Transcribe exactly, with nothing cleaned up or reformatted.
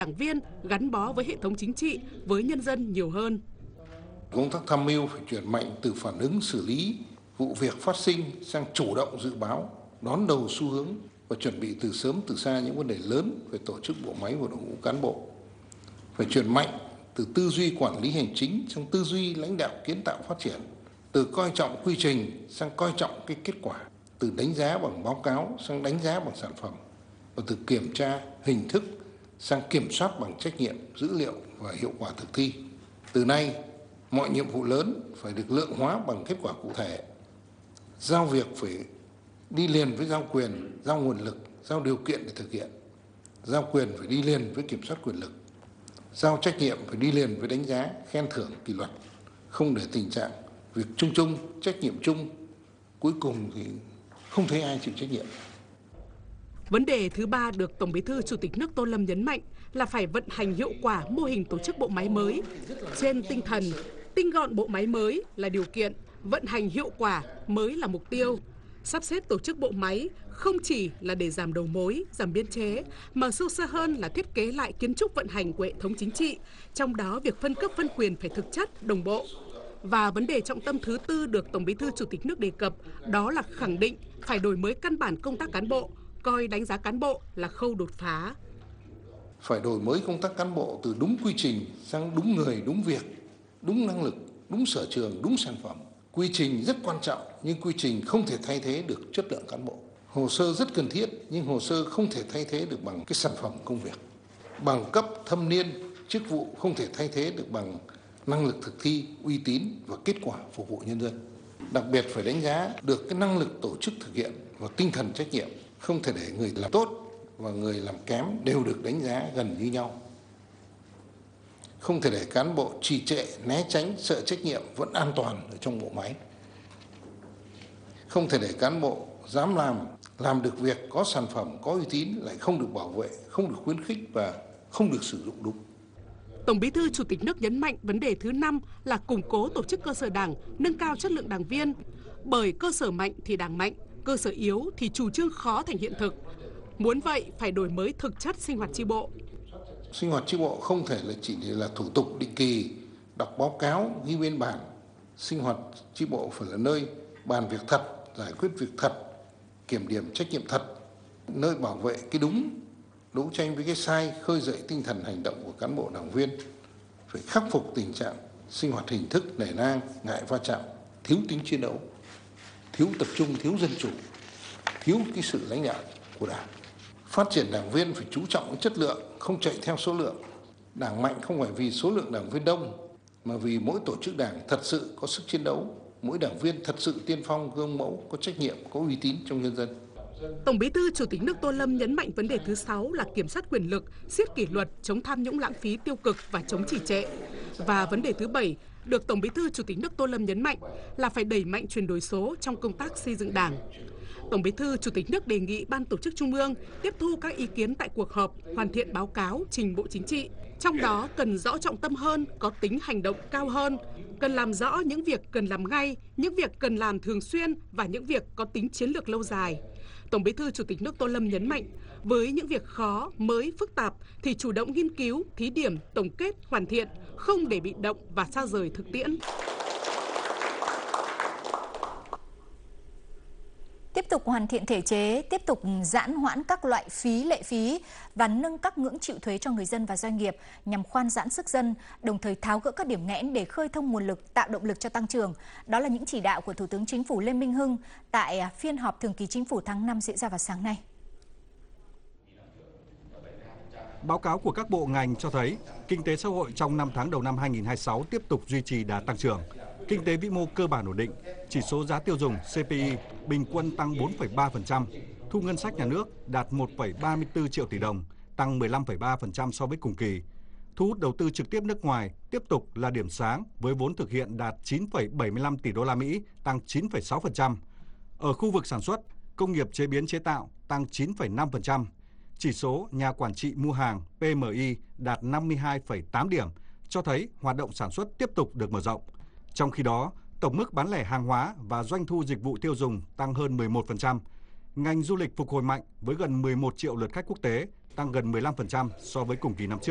đảng viên gắn bó với hệ thống chính trị, với nhân dân nhiều hơn. Công tác tham mưu phải chuyển mạnh từ phản ứng xử lý vụ việc phát sinh sang chủ động dự báo, đón đầu xu hướng và chuẩn bị từ sớm từ xa những vấn đề lớn về tổ chức bộ máy và đội ngũ cán bộ. Phải chuyển mạnh từ tư duy quản lý hành chính sang tư duy lãnh đạo kiến tạo phát triển, từ coi trọng quy trình sang coi trọng cái kết quả, từ đánh giá bằng báo cáo sang đánh giá bằng sản phẩm, và từ kiểm tra hình thức sang kiểm soát bằng trách nhiệm, dữ liệu và hiệu quả thực thi. Từ nay, mọi nhiệm vụ lớn phải được lượng hóa bằng kết quả cụ thể. Giao việc phải đi liền với giao quyền, giao nguồn lực, giao điều kiện để thực hiện. Giao quyền phải đi liền với kiểm soát quyền lực. Giao trách nhiệm phải đi liền với đánh giá, khen thưởng, kỷ luật. Không để tình trạng việc chung chung, trách nhiệm chung, cuối cùng thì không thấy ai chịu trách nhiệm. Vấn đề thứ ba được Tổng Bí thư Chủ tịch nước Tô Lâm nhấn mạnh là phải vận hành hiệu quả mô hình tổ chức bộ máy mới trên tinh thần tinh gọn bộ máy mới là điều kiện, vận hành hiệu quả mới là mục tiêu. Sắp xếp tổ chức bộ máy không chỉ là để giảm đầu mối, giảm biên chế, mà sâu xa hơn là thiết kế lại kiến trúc vận hành của hệ thống chính trị, trong đó việc phân cấp phân quyền phải thực chất, đồng bộ. Và vấn đề trọng tâm thứ tư được Tổng Bí thư Chủ tịch nước đề cập, đó là khẳng định phải đổi mới căn bản công tác cán bộ, coi đánh giá cán bộ là khâu đột phá. Phải đổi mới công tác cán bộ từ đúng quy trình sang đúng người, đúng việc, đúng năng lực, đúng sở trường, đúng sản phẩm. Quy trình rất quan trọng, nhưng quy trình không thể thay thế được chất lượng cán bộ. Hồ sơ rất cần thiết, nhưng hồ sơ không thể thay thế được bằng cái sản phẩm công việc. Bằng cấp, thâm niên, chức vụ không thể thay thế được bằng năng lực thực thi, uy tín và kết quả phục vụ nhân dân. Đặc biệt phải đánh giá được cái năng lực tổ chức thực hiện và tinh thần trách nhiệm. Không thể để người làm tốt và người làm kém đều được đánh giá gần như nhau. Không thể để cán bộ trì trệ, né tránh, sợ trách nhiệm vẫn an toàn ở trong bộ máy. Không thể để cán bộ dám làm, làm được việc, có sản phẩm, có uy tín lại không được bảo vệ, không được khuyến khích và không được sử dụng đúng. Tổng Bí thư Chủ tịch nước nhấn mạnh vấn đề thứ năm là củng cố tổ chức cơ sở Đảng, nâng cao chất lượng đảng viên. Bởi cơ sở mạnh thì Đảng mạnh, cơ sở yếu thì chủ trương khó thành hiện thực. Muốn vậy phải đổi mới thực chất sinh hoạt chi bộ. Sinh hoạt chi bộ không thể là chỉ là thủ tục định kỳ, đọc báo cáo, ghi biên bản. Sinh hoạt chi bộ phải là nơi bàn việc thật, giải quyết việc thật, kiểm điểm trách nhiệm thật, nơi bảo vệ cái đúng, đấu tranh với cái sai, khơi dậy tinh thần hành động của cán bộ đảng viên. Phải khắc phục tình trạng sinh hoạt hình thức nể nang, ngại va chạm, thiếu tính chiến đấu, thiếu tập trung, thiếu dân chủ, thiếu cái sự lãnh đạo của Đảng. Phát triển đảng viên phải chú trọng chất lượng, không chạy theo số lượng. Đảng mạnh không phải vì số lượng đảng viên đông, mà vì mỗi tổ chức đảng thật sự có sức chiến đấu, mỗi đảng viên thật sự tiên phong, gương mẫu, có trách nhiệm, có uy tín trong nhân dân. Tổng Bí thư Chủ tịch nước Tô Lâm nhấn mạnh vấn đề thứ sáu là kiểm soát quyền lực, siết kỷ luật, chống tham nhũng lãng phí tiêu cực và chống trì trệ. Và vấn đề thứ bảy được Tổng Bí thư Chủ tịch nước Tô Lâm nhấn mạnh là phải đẩy mạnh chuyển đổi số trong công tác xây dựng Đảng. Tổng Bí thư Chủ tịch nước đề nghị Ban Tổ chức Trung ương tiếp thu các ý kiến tại cuộc họp, hoàn thiện báo cáo trình Bộ Chính trị. Trong đó cần rõ trọng tâm hơn, có tính hành động cao hơn, cần làm rõ những việc cần làm ngay, những việc cần làm thường xuyên và những việc có tính chiến lược lâu dài. Tổng Bí thư Chủ tịch nước Tô Lâm nhấn mạnh, với những việc khó, mới, phức tạp thì chủ động nghiên cứu, thí điểm, tổng kết, hoàn thiện, không để bị động và xa rời thực tiễn. Tiếp tục hoàn thiện thể chế, tiếp tục giãn hoãn các loại phí lệ phí và nâng các ngưỡng chịu thuế cho người dân và doanh nghiệp nhằm khoan giãn sức dân, đồng thời tháo gỡ các điểm nghẽn để khơi thông nguồn lực, tạo động lực cho tăng trưởng. Đó là những chỉ đạo của Thủ tướng Chính phủ Lê Minh Hưng tại phiên họp thường kỳ Chính phủ tháng năm diễn ra vào sáng nay. Báo cáo của các bộ ngành cho thấy, kinh tế xã hội trong năm tháng đầu năm hai nghìn không trăm hai mươi sáu tiếp tục duy trì đà tăng trưởng. Kinh tế vĩ mô cơ bản ổn định, chỉ số giá tiêu dùng C P I bình quân tăng bốn phẩy ba phần trăm, thu ngân sách nhà nước đạt một phẩy ba mươi tư triệu tỷ đồng, tăng mười lăm phẩy ba phần trăm so với cùng kỳ. Thu hút đầu tư trực tiếp nước ngoài tiếp tục là điểm sáng với vốn thực hiện đạt chín phẩy bảy mươi lăm tỷ đô la Mỹ, tăng chín phẩy sáu phần trăm. Ở khu vực sản xuất, công nghiệp chế biến chế tạo tăng chín phẩy năm phần trăm. Chỉ số nhà quản trị mua hàng P M I đạt năm mươi hai phẩy tám điểm, cho thấy hoạt động sản xuất tiếp tục được mở rộng. Trong khi đó, tổng mức bán lẻ hàng hóa và doanh thu dịch vụ tiêu dùng tăng hơn mười một phần trăm. Ngành du lịch phục hồi mạnh với gần mười một triệu lượt khách quốc tế, tăng gần mười lăm phần trăm so với cùng kỳ năm trước.